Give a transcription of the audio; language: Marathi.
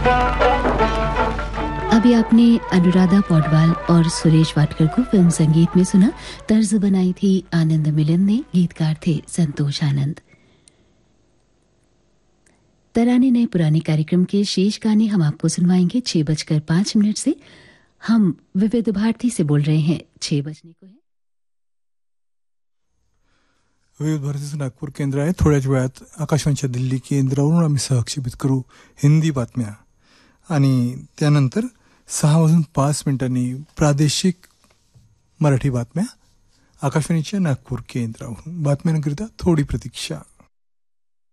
अभी आपने अनुराधा पौडवाल और सुरेश वाडकर को फिल्म संगीत में सुना। तर्ज बनाई थी आनंद मिलन ने, गीतकार थे संतोष आनंद। तराने नए पुराने कार्यक्रम के शेष गाने हम आपको सुनवाएंगे 6:05 से। हम विविध भारती से बोल रहे हैं। 6 बजने को है। विविध भारतीचं नागपूर केंद्र आहे. थोड्याच वेळात आकाशवाणीच्या दिल्ली केंद्रावरून आम्ही सहक्षेपित करू हिंदी बातम्या आणि त्यानंतर 6:05 प्रादेशिक मराठी बातम्या आकाशवाणीच्या नागपूर केंद्रावरून. बातम्यांकरिता थोडी प्रतीक्षा.